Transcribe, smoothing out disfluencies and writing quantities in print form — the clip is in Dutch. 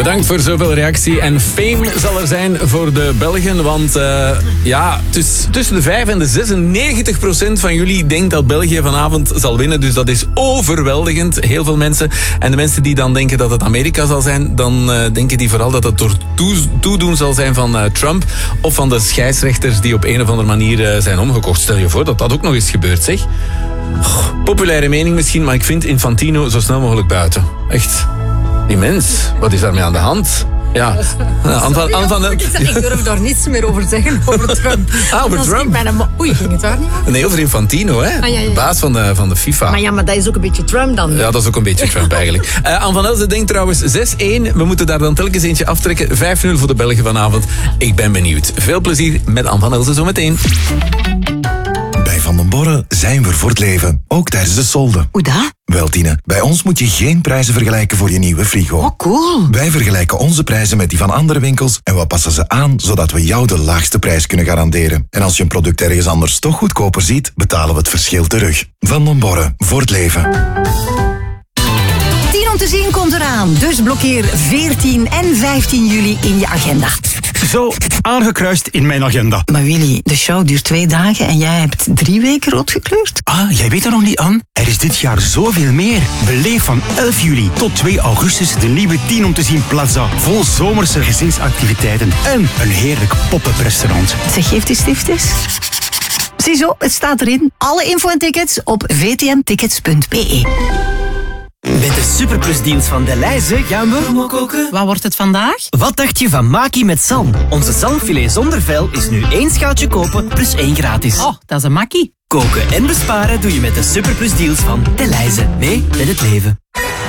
Bedankt voor zoveel reactie. En fame zal er zijn voor de Belgen. Want tussen de 5 en de 96% van jullie denkt dat België vanavond zal winnen. Dus dat is overweldigend. Heel veel mensen. En de mensen die dan denken dat het Amerika zal zijn, dan denken die vooral dat het door toedoen zal zijn van Trump. Of van de scheidsrechters die op een of andere manier zijn omgekocht. Stel je voor dat dat ook nog eens gebeurt, zeg. Populaire mening misschien, maar ik vind Infantino zo snel mogelijk buiten. Echt. Die mens, wat is daarmee aan de hand? Ja. Ik durf daar niets meer over zeggen, over Trump. Over Trump? Oei, ging het daar niet over? Nee, over Infantino, hè? De baas van de FIFA. Maar dat is ook een beetje Trump dan. Ja, dat is ook een beetje Trump eigenlijk. Anne van Elzen denkt trouwens 6-1. We moeten daar dan telkens eentje aftrekken. 5-0 voor de Belgen vanavond. Ik ben benieuwd. Veel plezier met Anne van Elzen zometeen. Bij Van den Borre zijn we voor het leven. Ook tijdens de solden. Hoe dat? Wel, Tine, bij ons moet je geen prijzen vergelijken voor je nieuwe frigo. Oh, cool. Wij vergelijken onze prijzen met die van andere winkels en we passen ze aan zodat we jou de laagste prijs kunnen garanderen. En als je een product ergens anders toch goedkoper ziet, betalen we het verschil terug. Van den Borre, voor het leven. 10 om te zien komt eraan, dus blokkeer 14 en 15 juli in je agenda. Zo, aangekruist in mijn agenda. Maar Willy, de show duurt 2 dagen en jij hebt 3 weken rood gekleurd? Ah, jij weet er nog niet aan? Er is dit jaar zoveel meer. Beleef van 11 juli tot 2 augustus de nieuwe 10 om te zien Plaza. Vol zomerse gezinsactiviteiten en een heerlijk pop-up restaurant. Zeg, geeft die stifters? Ziezo, het staat erin. Alle info en tickets op vtmtickets.be. Met de superplusdeals van Delhaize gaan we koken. Wat wordt het vandaag? Wat dacht je van Maki met zalm? Onze zalmfilet zonder vel is nu 1 schaaltje kopen plus 1 gratis. Oh, dat is een makkie. Koken en besparen doe je met de superplusdeals van Delhaize. Mee met het leven.